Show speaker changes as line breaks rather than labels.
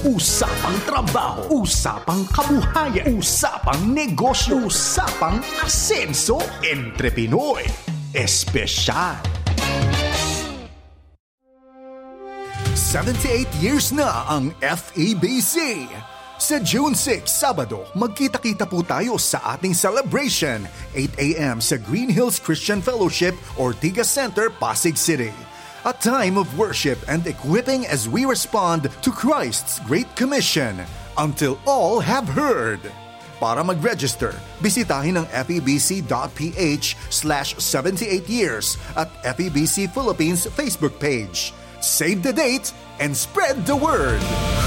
Usapang trabaho, usapang kabuhayan, usapang negosyo, usapang asenso, entre Pinoy espesyal. 78 years na ang FEBC. Sa June 6, Sabado, magkita-kita po tayo sa ating celebration, 8 a.m. sa Green Hills Christian Fellowship, Ortigas Center, Pasig City. A time of worship and equipping as we respond to Christ's Great Commission, until all have heard. Para mag-register, bisitahin ang febc.ph/78years at FEBC Philippines Facebook page. Save the date and spread the word!